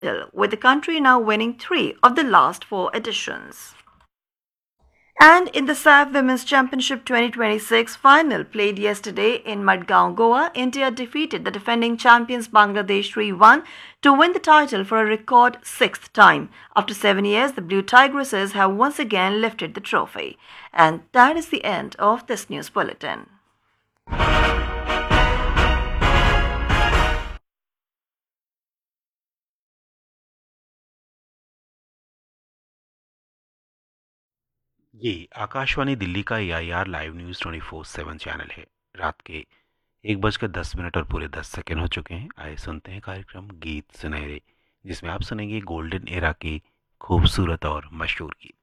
with the country now winning 3 of the last 4 editions. And in the SAF Women's Championship 2026 final played yesterday in Madgaon, Goa, India defeated the defending champions Bangladesh 3-1 to win the title for a record 6th time. After 7 years, the Blue Tigresses have once again lifted the trophy. And that is the end of this news bulletin. ये आकाशवाणी दिल्ली का AIR live news 24/7 channel है। रात के 1:10 और पूरे 10 second हो चुके हैं। आइए सुनते हैं कार्यक्रम गीत सुनहरे, जिसमें आप सुनेंगे गोल्डन एरा के खूबसूरत और मशहूर गीत।